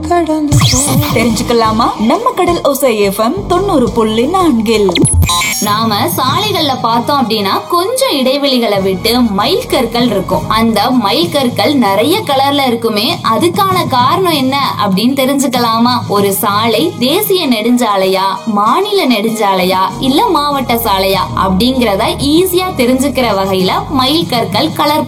தெரிஞ்சுக்கலாமா? நம்ம கடல் ஓசை எஃப்எம் 90.4. நாம சாலைகள்ல பார்த்தோம் அப்படின்னா கொஞ்சம் இடைவெளிகளை விட்டு மைல் கற்கள் இருக்கும். அந்த மைல் கற்கள் நிறைய கலர்ல இருக்குமே, அதுக்கான காரணம் என்ன அப்படின்னு தெரிஞ்சுக்கலாமா? ஒரு சாலை தேசிய நெடுஞ்சாலையா, மாநில நெடுஞ்சாலையா, இல்ல மாவட்ட சாலையா அப்படிங்கறத ஈஸியா தெரிஞ்சுக்கிற வகையில மைல் கற்கள் கலர்